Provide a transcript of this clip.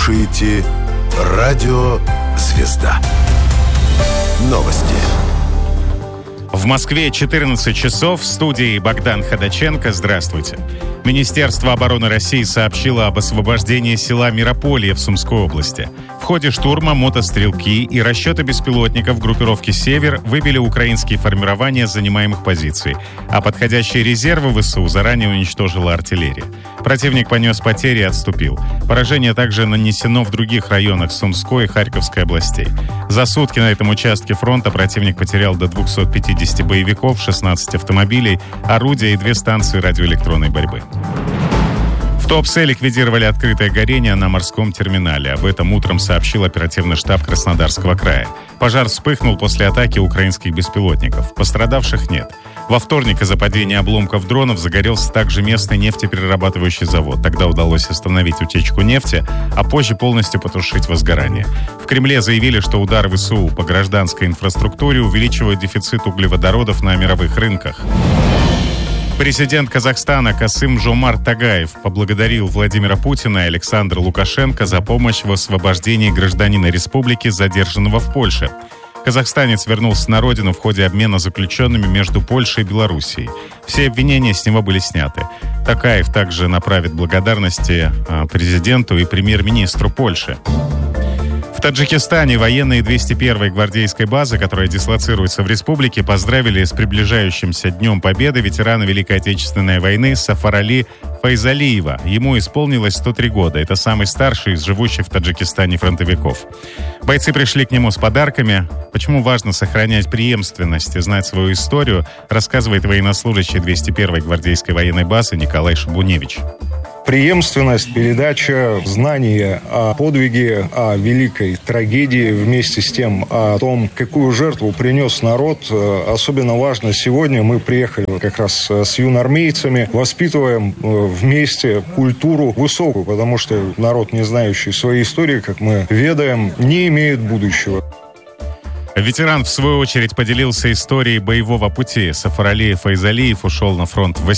слушаете Радио Звезда. Новости. В Москве 14 часов. В студии Богдан Ходаченко. Здравствуйте. Министерство обороны России сообщило об освобождении села Мирополье в Сумской области. В ходе штурма мотострелки и расчеты беспилотников группировки «Север» выбили украинские формирования занимаемых позиций, а подходящие резервы ВСУ заранее уничтожила артиллерия. Противник понес потери и отступил. Поражение также нанесено в других районах Сумской и Харьковской областей. За сутки на этом участке фронта противник потерял до 250 боевиков, 16 автомобилей, орудия и 2 станции радиоэлектронной борьбы. В Туапсе ликвидировали открытое горение на морском терминале. Об этом утром сообщил оперативный штаб Краснодарского края. Пожар вспыхнул после атаки украинских беспилотников. Пострадавших нет. Во вторник из-за падения обломков дронов загорелся также местный нефтеперерабатывающий завод. Тогда удалось остановить утечку нефти, а позже полностью потушить возгорание. В Кремле заявили, что удары ВСУ по гражданской инфраструктуре увеличивают дефицит углеводородов на мировых рынках. Президент Казахстана Касым-Жомарт Тогаев поблагодарил Владимира Путина и Александра Лукашенко за помощь в освобождении гражданина республики, задержанного в Польше. Казахстанец вернулся на родину в ходе обмена заключенными между Польшей и Белоруссией. Все обвинения с него были сняты. Тогаев также направит благодарности президенту и премьер-министру Польши. В Таджикистане военные 201-й гвардейской базы, которая дислоцируется в республике, поздравили с приближающимся Днем Победы ветерана Великой Отечественной войны Сафарали Файзалиева. Ему исполнилось 103 года. Это самый старший из живущих в Таджикистане фронтовиков. Бойцы пришли к нему с подарками. Почему важно сохранять преемственность и знать свою историю, рассказывает военнослужащий 201-й гвардейской военной базы Николай Шабуневич. Преемственность, передача знания о подвиге, о великой трагедии, вместе с тем о том, какую жертву принес народ. Особенно важно сегодня. Мы приехали как раз с юноармейцами, воспитываем вместе культуру высокую, потому что народ, не знающий своей истории, как мы ведаем, не имеет будущего. Ветеран, в свою очередь, поделился историей боевого пути. Сафарали Файзалиев ушел на фронт в